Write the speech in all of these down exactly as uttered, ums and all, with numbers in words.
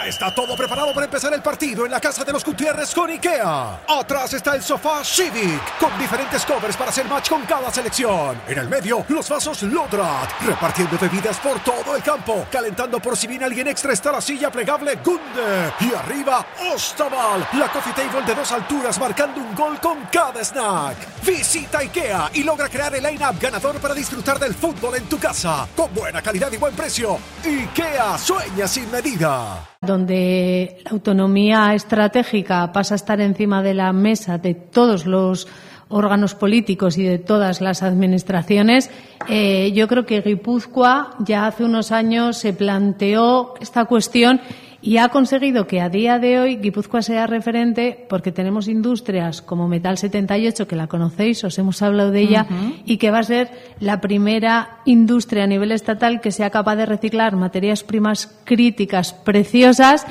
Ya está todo preparado para empezar el partido en la casa de los Gutiérrez con IKEA. Atrás está el sofá Civic, con diferentes covers para hacer match con cada selección. En el medio, los vasos Lodrat, repartiendo bebidas por todo el campo. Calentando por si viene alguien extra está la silla plegable Gunde. Y arriba, Ostaval, la coffee table de dos alturas marcando un gol con cada snack. Visita IKEA y logra crear el line-up ganador para disfrutar del fútbol en tu casa. Con buena calidad y buen precio. IKEA sueña sin medida. Donde la autonomía estratégica pasa a estar encima de la mesa de todos los órganos políticos y de todas las administraciones, eh, yo creo que Guipúzcoa ya hace unos años se planteó esta cuestión y ha conseguido que a día de hoy Guipúzcoa sea referente porque tenemos industrias como Metal setenta y ocho, que la conocéis, os hemos hablado de ella, uh-huh. y que va a ser la primera industria a nivel estatal que sea capaz de reciclar materias primas críticas preciosas,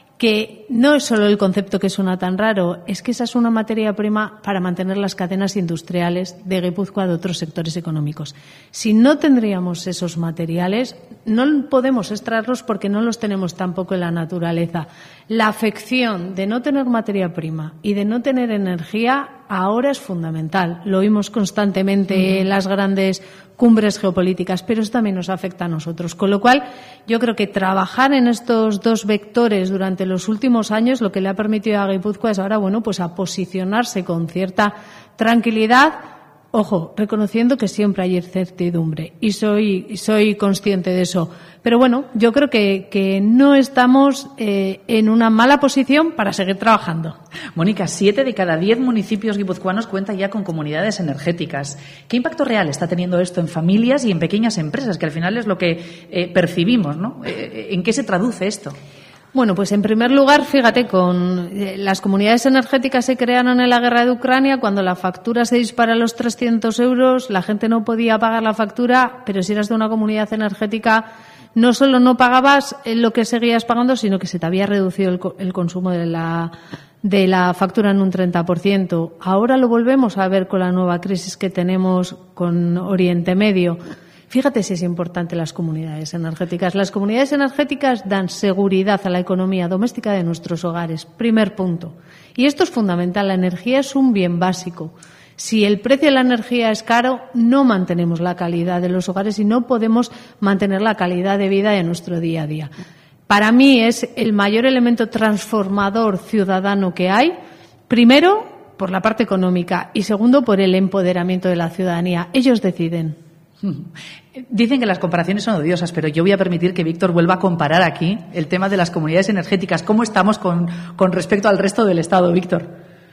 que no es solo el concepto que suena tan raro, es que esa es una materia prima para mantener las cadenas industriales de Guipúzcoa, de otros sectores económicos. Si no tendríamos esos materiales, no podemos extraerlos porque no los tenemos tampoco en la naturaleza. La afección de no tener materia prima y de no tener energía ahora es fundamental. Lo oímos constantemente en las grandes cumbres geopolíticas, pero eso también nos afecta a nosotros. Con lo cual, yo creo que trabajar en estos dos vectores durante los últimos años lo que le ha permitido a Guipúzcoa es ahora, bueno, pues a posicionarse con cierta tranquilidad. Ojo, reconociendo que siempre hay incertidumbre y soy, soy consciente de eso. Pero bueno, yo creo que, que no estamos eh, en una mala posición para seguir trabajando. Mónica, siete de cada diez municipios guipuzcoanos cuentan ya con comunidades energéticas. ¿Qué impacto real está teniendo esto en familias y en pequeñas empresas? Que al final es lo que eh, percibimos, ¿no? Eh, ¿En qué se traduce esto? Bueno, pues en primer lugar, fíjate, con eh, las comunidades energéticas se crearon en la guerra de Ucrania, cuando la factura se dispara a los trescientos euros, la gente no podía pagar la factura, pero si eras de una comunidad energética, no solo no pagabas lo que seguías pagando, sino que se te había reducido el, el consumo de la, de la factura en un treinta por ciento. Ahora lo volvemos a ver con la nueva crisis que tenemos con Oriente Medio. Fíjate si es importante las comunidades energéticas. Las comunidades energéticas dan seguridad a la economía doméstica de nuestros hogares. Primer punto. Y esto es fundamental. La energía es un bien básico. Si el precio de la energía es caro, no mantenemos la calidad de los hogares y no podemos mantener la calidad de vida de nuestro día a día. Para mí es el mayor elemento transformador ciudadano que hay. Primero, por la parte económica y segundo, por el empoderamiento de la ciudadanía. Ellos deciden. Dicen que las comparaciones son odiosas, pero yo voy a permitir que Víctor vuelva a comparar aquí el tema de las comunidades energéticas. ¿Cómo estamos con, con respecto al resto del Estado, Víctor?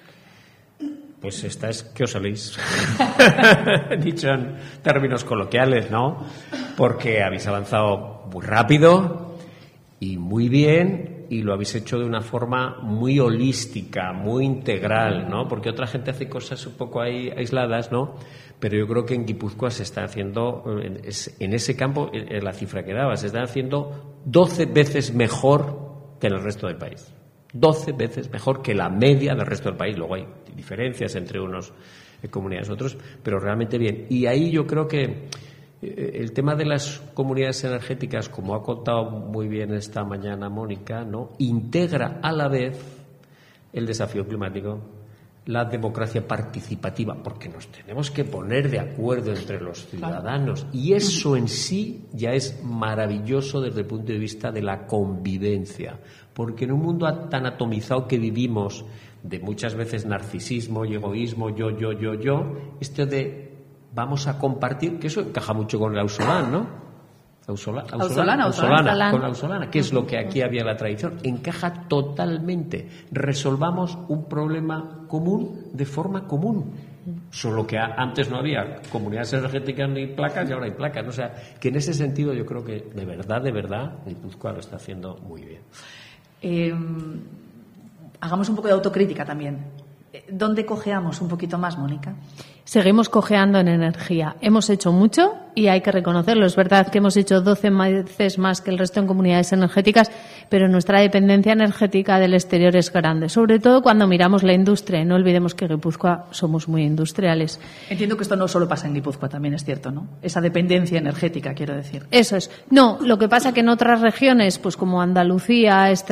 Pues esta es que os salís. Dicho en términos coloquiales, ¿no? Porque habéis avanzado muy rápido y muy bien, y lo habéis hecho de una forma muy holística, muy integral, ¿no? Porque otra gente hace cosas un poco ahí aisladas, ¿no? Pero yo creo que en Guipúzcoa se está haciendo, en ese campo, en la cifra que daba, se está haciendo doce veces mejor que en el resto del país. doce veces mejor que la media del resto del país. Luego hay diferencias entre unos comunidades y otros, pero realmente bien. Y ahí yo creo que el tema de las comunidades energéticas, como ha contado muy bien esta mañana Mónica, ¿no?, integra a la vez el desafío climático, la democracia participativa, porque nos tenemos que poner de acuerdo entre los ciudadanos, y eso en sí ya es maravilloso desde el punto de vista de la convivencia, porque en un mundo tan atomizado que vivimos, de muchas veces narcisismo y egoísmo, yo, yo, yo, yo, esto de vamos a compartir, que eso encaja mucho con el Ausolán, ¿no? Ausolana, Ausolana, Ausolana, con la Ausolana, que es lo que aquí había en la tradición, encaja totalmente. Resolvamos un problema común de forma común. Solo que antes no había comunidades energéticas ni placas y ahora hay placas. O sea, que en ese sentido yo creo que de verdad, de verdad, Guipúzcoa lo está haciendo muy bien. Eh, hagamos un poco de autocrítica también. ¿Dónde cojeamos un poquito más, Mónica? Seguimos cojeando en energía. Hemos hecho mucho y hay que reconocerlo. Es verdad que hemos hecho doce veces más que el resto en comunidades energéticas, pero nuestra dependencia energética del exterior es grande, sobre todo cuando miramos la industria. No olvidemos que en Guipúzcoa somos muy industriales. Entiendo que esto no solo pasa en Guipúzcoa, también es cierto, ¿no? Esa dependencia energética, quiero decir. Eso es. No, lo que pasa que en otras regiones, pues como Andalucía,